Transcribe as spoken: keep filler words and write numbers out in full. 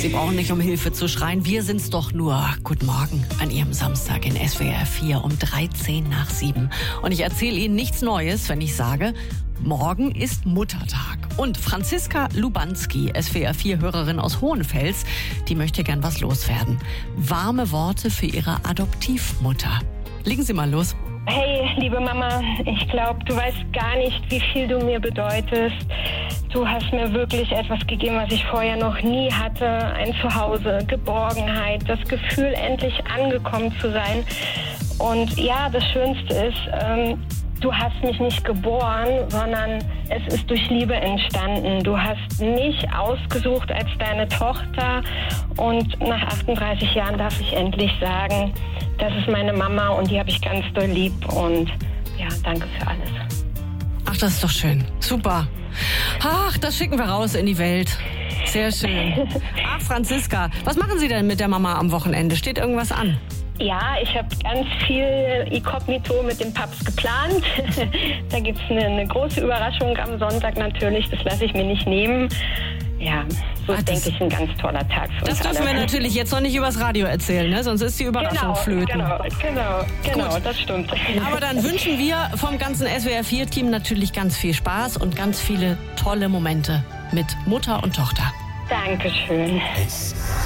Sie brauchen nicht um Hilfe zu schreien. Wir sind's doch nur. Guten Morgen an Ihrem Samstag in S W R vier um dreizehn nach sieben. Und ich erzähle Ihnen nichts Neues, wenn ich sage, morgen ist Muttertag. Und Franziska Lubanski, S W R vier Hörerin aus Hohenfels, die möchte gern was loswerden. Warme Worte für ihre Adoptivmutter. Legen Sie mal los. Hey, liebe Mama, ich glaube, du weißt gar nicht, wie viel du mir bedeutest. Du hast mir wirklich etwas gegeben, was ich vorher noch nie hatte. Ein Zuhause, Geborgenheit, das Gefühl, endlich angekommen zu sein. Und ja, das Schönste ist, ähm, du hast mich nicht geboren, sondern es ist durch Liebe entstanden. Du hast mich ausgesucht als deine Tochter und nach achtunddreißig Jahren darf ich endlich sagen, das ist meine Mama und die habe ich ganz doll lieb und ja, danke für alles. Ach, das ist doch schön. Super. Ach, das schicken wir raus in die Welt. Sehr schön. Ach, Franziska, was machen Sie denn mit der Mama am Wochenende? Steht irgendwas an? Ja, ich habe ganz viel Inkognito mit dem Papst geplant. Da gibt es eine, eine große Überraschung am Sonntag natürlich. Das lasse ich mir nicht nehmen. Ja, so Ach, ist, denke ich, ein ganz toller Tag für Das uns dürfen alle. wir natürlich jetzt noch nicht übers Radio erzählen, ne? Sonst ist die Überraschung genau, flöten. Genau, genau, genau, Gut. das stimmt. Aber dann wünschen wir vom ganzen S W R vier Team natürlich ganz viel Spaß und ganz viele tolle Momente mit Mutter und Tochter. Dankeschön.